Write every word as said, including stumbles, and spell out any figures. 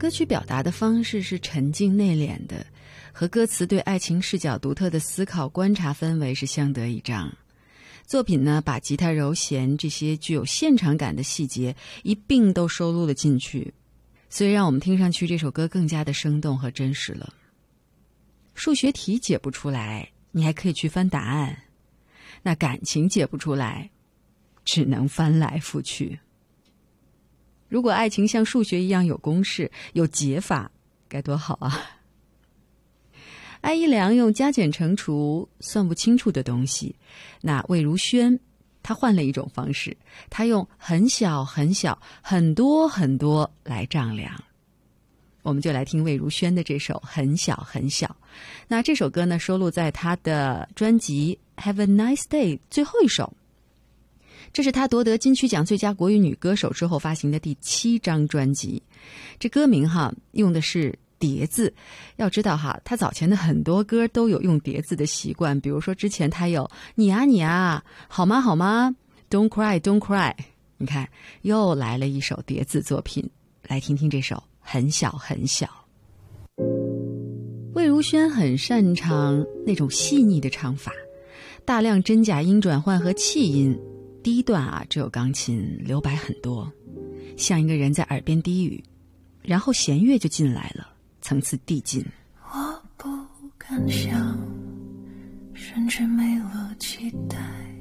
歌曲表达的方式是沉静内敛的，和歌词对爱情视角独特的思考观察氛围是相得益彰。作品呢，把吉他柔弦这些具有现场感的细节一并都收录了进去，所以让我们听上去这首歌更加的生动和真实了。数学题解不出来，你还可以去翻答案，那感情解不出来，只能翻来覆去。如果爱情像数学一样有公式有解法，该多好啊。艾依良用加减乘除算不清楚的东西，那魏如萱她换了一种方式，她用很小很小很多很多来丈量。我们就来听魏如萱的这首很小很小。那这首歌呢，收录在她的专辑 Have a Nice Day 最后一首，这是她夺得金曲奖最佳国语女歌手之后发行的第七张专辑。这歌名哈用的是叠字，要知道哈，她早前的很多歌都有用叠字的习惯，比如说之前她有你啊你啊，好吗好吗， Don't cry Don't cry。 你看又来了一首叠字作品，来听听这首很小很小。魏如萱很擅长那种细腻的唱法，大量真假音转换和气音，第一段啊只有钢琴，留白很多，像一个人在耳边低语，然后弦乐就进来了，层次递进。 我不敢想，甚至没了期待，